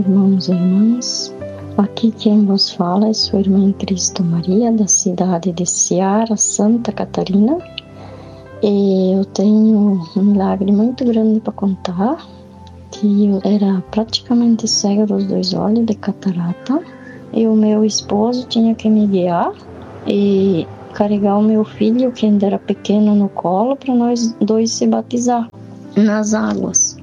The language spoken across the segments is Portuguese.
Irmãos e irmãs, aqui quem vos fala é sua irmã em Cristo Maria, da cidade de Ceará, Santa Catarina. E eu tenho um milagre muito grande para contar, que eu era praticamente cega dos 2 olhos, de catarata, e o meu esposo tinha que me guiar e carregar o meu filho, que ainda era pequeno, no colo, para nós 2 se batizar nas águas.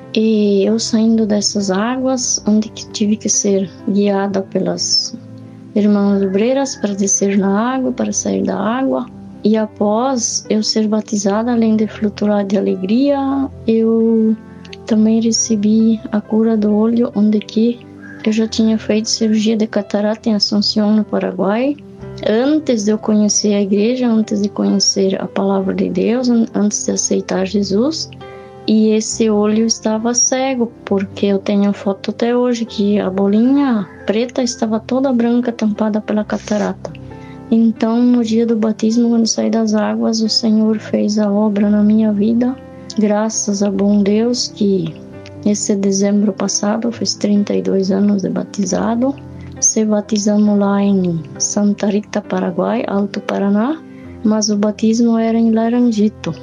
E eu saindo dessas águas, onde que tive que ser guiada pelas irmãs obreiras para descer na água, para sair da água. E após eu ser batizada, além de flutuar de alegria, eu também recebi a cura do olho, onde que eu já tinha feito cirurgia de catarata em Assunção, no Paraguai. Antes de eu conhecer a igreja, antes de conhecer a palavra de Deus, antes de aceitar Jesus. E esse olho estava cego, porque eu tenho foto até hoje que a bolinha preta estava toda branca, tampada pela catarata. Então, no dia do batismo, quando saí das águas, o Senhor fez a obra na minha vida. Graças a bom Deus, que esse dezembro passado, fez 32 anos de batizado. Se batizamos lá em Santa Rita, Paraguai, Alto Paraná, mas o batismo era em Laranjito.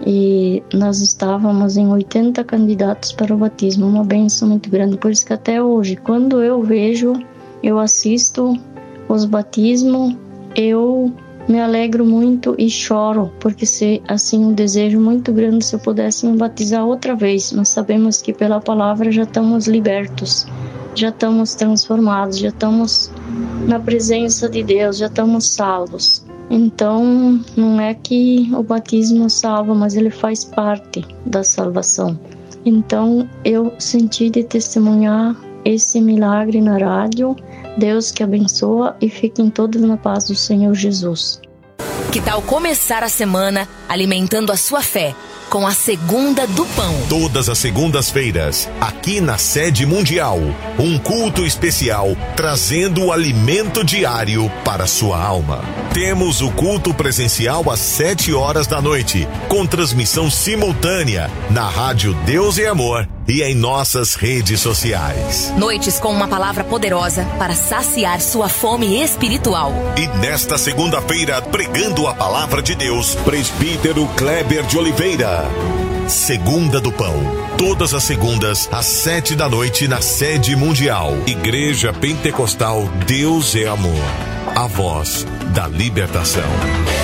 E nós estávamos em 80 candidatos para o batismo, uma bênção muito grande. Por isso que até hoje, quando eu vejo, eu assisto os batismos, eu me alegro muito e choro, porque se assim um desejo muito grande se eu pudesse me batizar outra vez. Nós sabemos que pela palavra já estamos libertos, já estamos transformados, já estamos na presença de Deus, já estamos salvos. Então, não é que o batismo salva, mas ele faz parte da salvação. Então, eu senti de testemunhar esse milagre na rádio. Deus que abençoa e fiquem todos na paz do Senhor Jesus. Que tal começar a semana alimentando a sua fé com a Segunda do Pão? Todas as segundas-feiras, aqui na Sede Mundial, um culto especial trazendo o alimento diário para sua alma. Temos o culto presencial às 7 horas da noite, com transmissão simultânea na rádio Deus e Amor e em nossas redes sociais. Noites com uma palavra poderosa para saciar sua fome espiritual. E nesta segunda-feira, pregando a palavra de Deus, presbítero Kleber de Oliveira. Segunda do Pão, todas as segundas às 7 da noite na Sede Mundial. Igreja Pentecostal Deus é Amor, a voz da libertação.